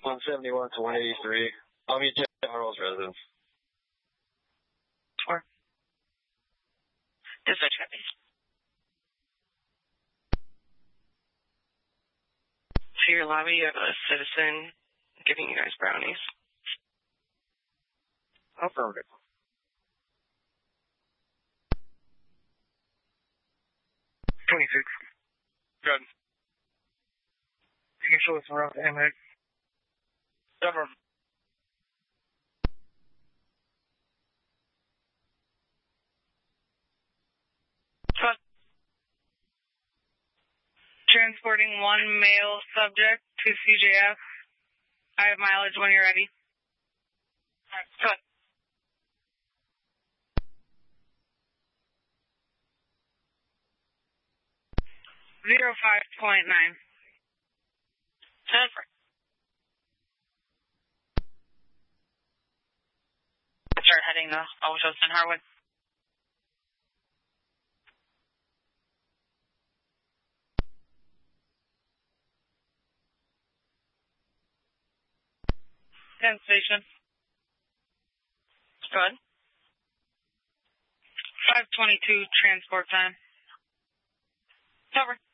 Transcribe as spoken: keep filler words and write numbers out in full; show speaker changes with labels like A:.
A: one seventy-one to one eighty-three. I'll meet you at Harwell's residence.
B: Four. Dispatch copies. To your lobby, you have a citizen giving you guys brownies.
A: Affirmative.
C: twenty-six.
A: Good.
C: You can show us around the Amex.
A: Never.
D: Transporting one male subject to C J F. I have mileage when you're ready. Good. Zero five point nine.
B: Jennifer. Start heading to Altos and Harwood.
D: Penn Station.
B: Good.
D: five twenty-two transport time.
B: Cover.